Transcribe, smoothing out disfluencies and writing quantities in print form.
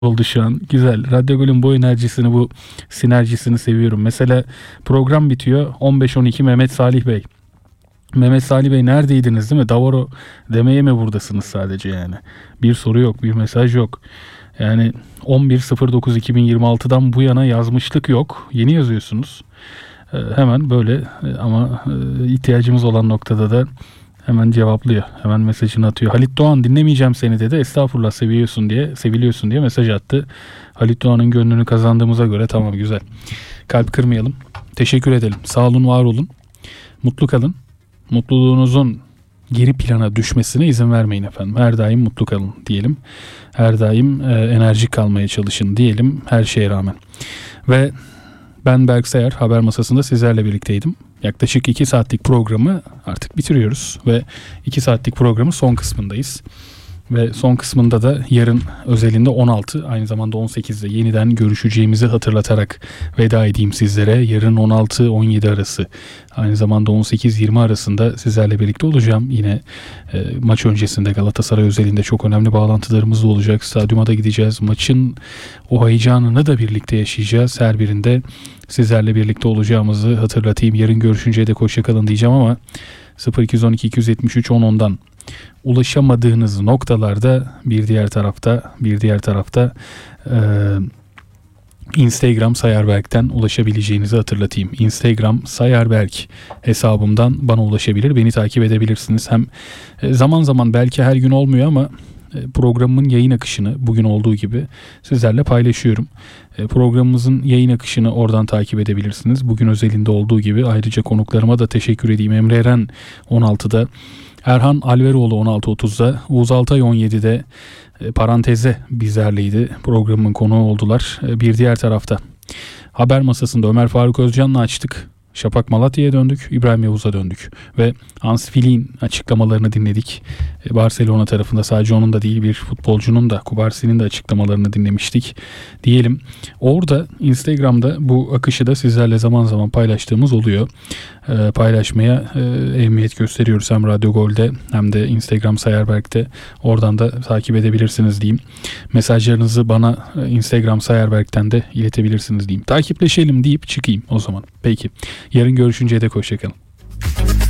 oldu şu an. Güzel. Radyo Gol'ün bu enerjisini, bu sinerjisini seviyorum. Mesela program bitiyor. 15-12 Mehmet Salih Bey. Mehmet Salih Bey neredeydiniz değil mi? Davaro demeye mi buradasınız sadece yani? Bir soru yok, bir mesaj yok. Yani 11.09.2026'dan bu yana yazmışlık yok. Yeni yazıyorsunuz. Hemen böyle ama ihtiyacımız olan noktada da hemen cevaplıyor. Hemen mesajını atıyor. Halit Doğan dinlemeyeceğim seni dedi. Estağfurullah seviliyorsun diye mesaj attı. Halit Doğan'ın gönlünü kazandığımıza göre tamam, güzel. Kalp kırmayalım. Teşekkür edelim. Sağ olun, var olun. Mutlu kalın. Mutluluğunuzun geri plana düşmesine izin vermeyin efendim. Her daim mutlu kalın diyelim. Her daim enerjik kalmaya çalışın diyelim her şeye rağmen. Ve ben Berk Sayar, haber masasında sizlerle birlikteydim. Yaklaşık 2 saatlik programı artık bitiriyoruz ve 2 saatlik programın son kısmındayız. Ve son kısmında da yarın özelinde 16, aynı zamanda 18'de yeniden görüşeceğimizi hatırlatarak veda edeyim sizlere. Yarın 16-17 arası, aynı zamanda 18-20 arasında sizlerle birlikte olacağım. Yine maç öncesinde Galatasaray özelinde çok önemli bağlantılarımız da olacak. Stadyuma da gideceğiz. Maçın o heyecanını da birlikte yaşayacağız. Her birinde sizlerle birlikte olacağımızı hatırlatayım. Yarın görüşünceye dek hoşça kalın diyeceğim ama 0212 273 1010'dan ulaşamadığınız noktalarda bir diğer tarafta Instagram Sayarberk'ten ulaşabileceğinizi hatırlatayım. Instagram Sayarberk hesabımdan bana ulaşabilir, beni takip edebilirsiniz. Hem zaman zaman, belki her gün olmuyor ama programımın yayın akışını bugün olduğu gibi sizlerle paylaşıyorum. Programımızın yayın akışını oradan takip edebilirsiniz. Bugün özelinde olduğu gibi. Ayrıca konuklarıma da teşekkür edeyim. Emre Eren 16'da, Erhan Alveroğlu 16.30'da, Uğuz Altay 17'de paranteze bizlerleydi. Programın konuğu oldular. Bir diğer tarafta haber masasında Ömer Faruk Özcan'la açtık. Şafak Malatya'ya döndük, İbrahim Yavuz'a döndük ve Hans Flick'in açıklamalarını dinledik. Barcelona tarafında sadece onun da değil, bir futbolcunun da, Kubarsi'nin de açıklamalarını dinlemiştik diyelim. Orada Instagram'da bu akışı da sizlerle zaman zaman paylaştığımız oluyor. Paylaşmaya ehemmiyet gösteriyoruz hem Radyo Gol'de hem de Instagram Sayarberk'te. Oradan da takip edebilirsiniz diyeyim. Mesajlarınızı bana Instagram Sayarberk'ten de iletebilirsiniz diyeyim. Takipleşelim deyip çıkayım o zaman. Peki. Yarın görüşünceye dek hoşça kalın.